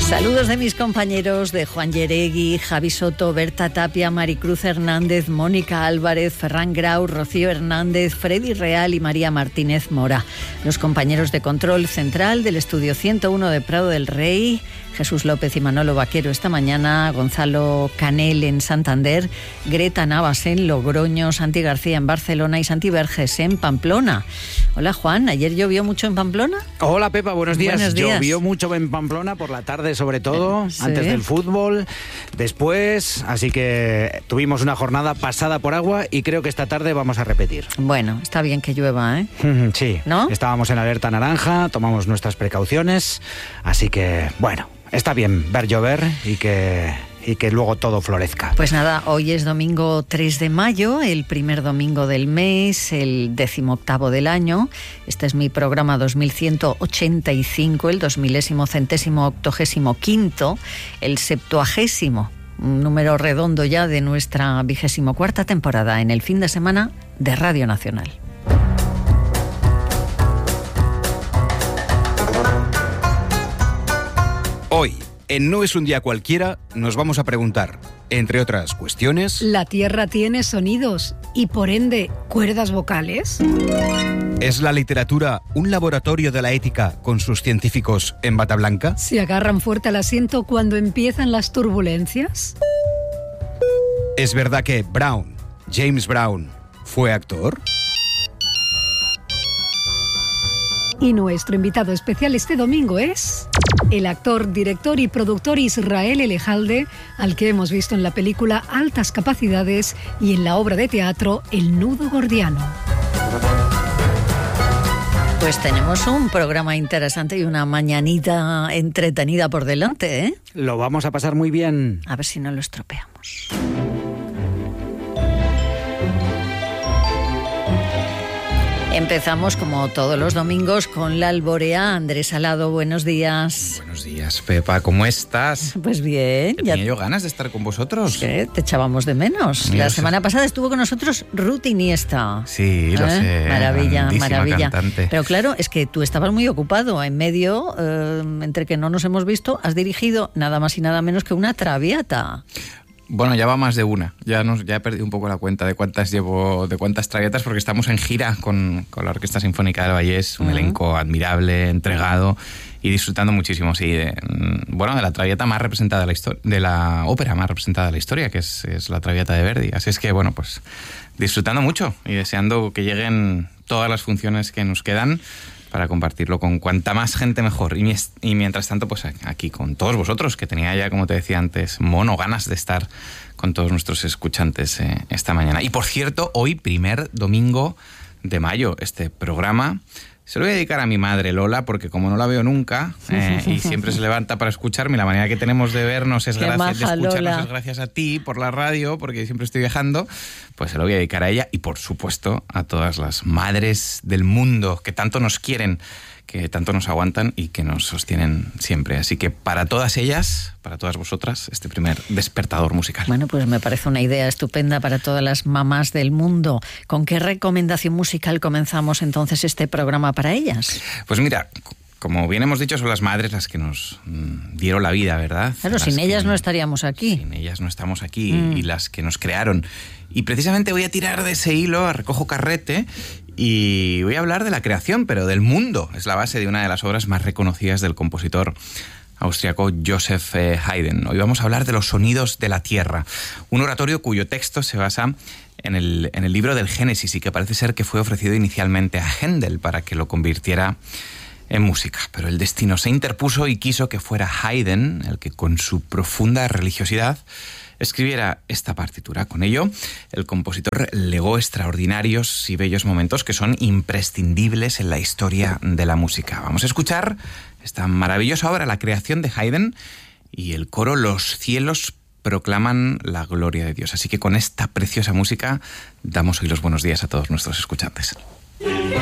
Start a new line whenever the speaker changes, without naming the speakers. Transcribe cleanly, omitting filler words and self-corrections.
Saludos de mis compañeros de Juan Yeregui, Javi Soto, Berta Tapia, Maricruz Hernández, Mónica Álvarez, Ferran Grau, Rocío Hernández, Freddy Real y María Martínez Mora. Los compañeros de control central del estudio 101 de Prado del Rey, Jesús López y Manolo Vaquero esta mañana, Gonzalo Canel en Santander, Greta Navas en Logroño, Santi García en Barcelona y Santi Verges en Pamplona. Hola Juan, ¿ayer llovió mucho en Pamplona?
Hola Pepa, buenos días.
Buenos días.
Llovió mucho en Pamplona por la tarde sobre todo,
sí.
Antes del fútbol, después, así que tuvimos una jornada pasada por agua y creo que esta tarde vamos a repetir.
Bueno, está bien que llueva, ¿eh?
Sí,
¿no?
Estábamos en alerta naranja, tomamos nuestras precauciones, así que bueno, está bien ver llover y que luego todo florezca.
Pues nada, hoy es domingo 3 de mayo, el primer domingo del mes, el 18º del año. Este es mi programa 2185, el 2185, el 70º, un número redondo ya de nuestra 24ª temporada en el fin de semana de Radio Nacional.
Hoy, en No es un día cualquiera, nos vamos a preguntar, entre otras cuestiones...
¿La Tierra tiene sonidos y, por ende, cuerdas vocales?
¿Es la literatura un laboratorio de la ética con sus científicos en bata blanca?
¿Se agarran fuerte al asiento cuando empiezan las turbulencias?
¿Es verdad que James Brown, fue actor?
Y nuestro invitado especial este domingo es el actor, director y productor Israel Elejalde, al que hemos visto en la película Altas Capacidades y en la obra de teatro El Nudo Gordiano.
Pues tenemos un programa interesante y una mañanita entretenida por delante, ¿eh?
Lo vamos a pasar muy bien.
A ver si no lo estropeamos. Empezamos como todos los domingos con la alborea. Andrés Salado, buenos días.
Buenos días, Pepa, ¿cómo estás?
Pues bien.
Tenía yo ganas de estar con vosotros.
¿Qué? Te echábamos de menos. La semana pasasa estuvo con nosotros Ruth Iniesta.
Sí, lo sé.
Maravilla, maravilla.
Cantante.
Pero claro, es que tú estabas muy ocupado. En medio, entre que no nos hemos visto, has dirigido nada más y nada menos que una Traviata.
Bueno, ya va más de una. Ya he perdido un poco la cuenta de cuántas llevo, de cuántas Travietas, porque estamos en gira con la Orquesta Sinfónica del Vallés, un elenco admirable, entregado y disfrutando muchísimo, sí, de la Traviata más representada de la historia, de la ópera más representada de la historia, que es la Traviata de Verdi. Así es que, bueno, pues disfrutando mucho y deseando que lleguen todas las funciones que nos quedan para compartirlo con cuanta más gente mejor. Y mientras tanto, pues aquí con todos vosotros, que tenía ya, como te decía antes, ganas de estar con todos nuestros escuchantes esta mañana. Y por cierto, hoy, primer domingo de mayo, este programa se lo voy a dedicar a mi madre Lola, porque como no la veo nunca y siempre se levanta para escucharme, la manera que tenemos de vernos es gracias a ti por la radio, porque siempre estoy viajando, pues se lo voy a dedicar a ella y por supuesto a todas las madres del mundo que tanto nos quieren, que tanto nos aguantan y que nos sostienen siempre. Así que para todas ellas, para todas vosotras, este primer despertador musical.
Bueno, pues me parece una idea estupenda para todas las mamás del mundo. ¿Con qué recomendación musical comenzamos entonces este programa para ellas?
Pues mira, como bien hemos dicho, son las madres las que nos dieron la vida, ¿verdad?
Claro, sin ellas no estaríamos aquí.
Sin ellas no estamos aquí y las que nos crearon. Y precisamente voy a tirar de ese hilo, recojo carrete y voy a hablar de la creación, pero del mundo. Es la base de una de las obras más reconocidas del compositor austriaco Joseph Haydn. Hoy vamos a hablar de los sonidos de la tierra, un oratorio cuyo texto se basa en el libro del Génesis y que parece ser que fue ofrecido inicialmente a Händel para que lo convirtiera en música. Pero el destino se interpuso y quiso que fuera Haydn el que, con su profunda religiosidad, escribiera esta partitura. Con ello, el compositor legó extraordinarios y bellos momentos que son imprescindibles en la historia de la música. Vamos a escuchar esta maravillosa obra, la creación de Haydn, y el coro Los cielos proclaman la gloria de Dios. Así que con esta preciosa música damos hoy los buenos días a todos nuestros escuchantes.